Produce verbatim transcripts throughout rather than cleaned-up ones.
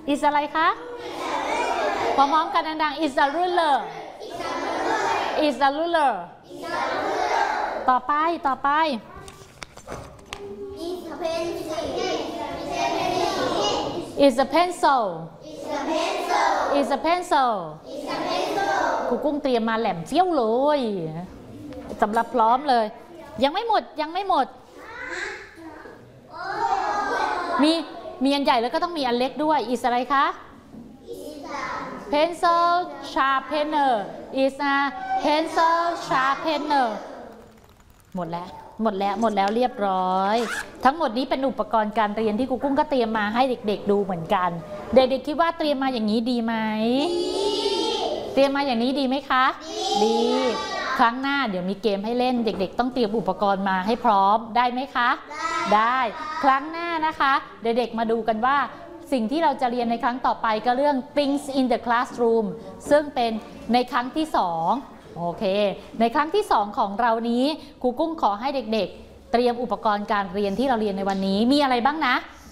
is อะไรคะพร้อมๆกันดังๆ is a ruler is a ruler ต่อไปต่อไป is a pencil is a pencil ครูกุ้งเตรียมมาแหลมเฟี้ยวเลยสำหรับพร้อมเลยยังไม่หมดยังไม่หมดมีมีอันใหญ่แล้วก็ต้องมีอันเล็กด้วย is อะไรคะ pencil sharpener is a pencil sharpener หมดแล้วหมดแล้วหมดแล้วเรียบร้อยทั้งหมดนี้เป็นอุปกรณ์การเรียนที่ครูกุ้งก็เตรียมมาให้เด็กๆดูเหมือนกันเด็กๆคิดว่าเตรียมมาอย่างนี้ดีไหมเตรียมมาอย่างนี้ดีไหมคะดีครั้งหน้าเดี๋ยวมีเกมให้เล่นเด็กๆต้องเตรียมอุปกรณ์มาให้พร้อมได้ไหมคะได้ครั้งหน้านะคะเด็กๆมาดูกันว่าสิ่งที่เราจะเรียนในครั้งต่อไปก็เรื่อง things in the classroom ซึ่งเป็นในครั้งที่สองโอเคในครั้งที่สองของเรานี้ครูกุ้งขอให้เด็กๆเตรียมอุปกรณ์การเรียนที่เราเรียนในวันนี้มีอะไรบ้างนะ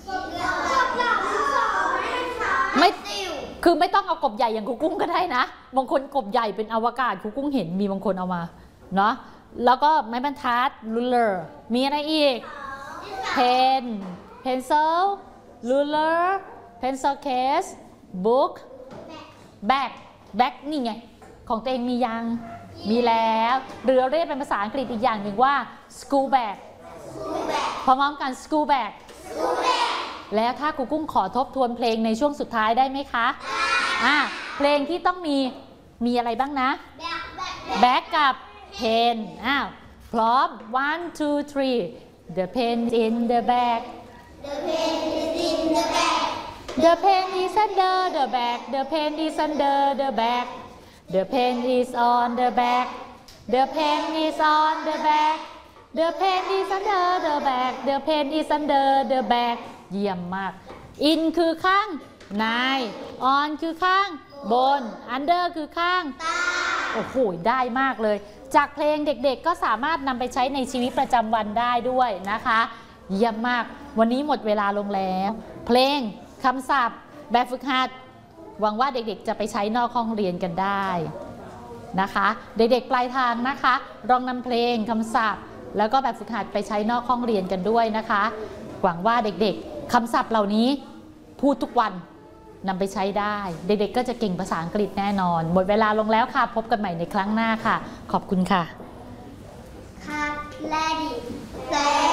ไม่คือไม่ต้องเอากบใหญ่อย่างครูกุ้งก็ได้นะบางคนกบใหญ่เป็นอวกาศครูกุ้งเห็นมีบางคนเอามาเนาะแล้วก็ไม้บรรทัด ruler มีอะไรอีก pen pencil ruler pencil case book bag bag นี่ไงของตัวเองมียังมีแล้วหรือเรียกเป็นภาษาอังกฤษอีกอย่างหนึ่งว่า school bag พร้อมๆกัน school bag แล้วถ้าครูกุ้งขอทบทวนเพลงในช่วงสุดท้ายได้ไหมคะอ่ะเพลงที่ต้องมีมีอะไรบ้างนะ bag กับ pen อ้าวพร้อม one two three the pen in the bag The pen is in the bag. The pen is under the bag. The pen is under the bag. The pen is on the bag. The pen is on the bag. The pen is under the bag. The pen is under the bag. เยี่ยมมาก in คือข้างใน on คือข้างบน under คือข้างโอ้โหได้มากเลยจากเพลงเด็กๆก็สามารถนำไปใช้ในชีวิตประจำวันได้ด้วยนะคะเยี่ยมมากวันนี้หมดเวลาลงแล้วเพลงคำศัพท์แบบฝึกหัดหวังว่าเด็กๆจะไปใช้นอกห้องเรียนกันได้นะคะเด็กๆปลายทางนะคะลองนำเพลงคำศัพท์แล้วก็แบบฝึกหัดไปใช้นอกห้องเรียนกันด้วยนะคะหวังว่าเด็กๆคำศัพท์เหล่านี้พูดทุกวันนำไปใช้ได้เด็กๆก็จะเก่งภาษาอังกฤษแน่นอนหมดเวลาลงแล้วค่ะพบกันใหม่ในครั้งหน้าค่ะขอบคุณค่ะ Cut, ready, play.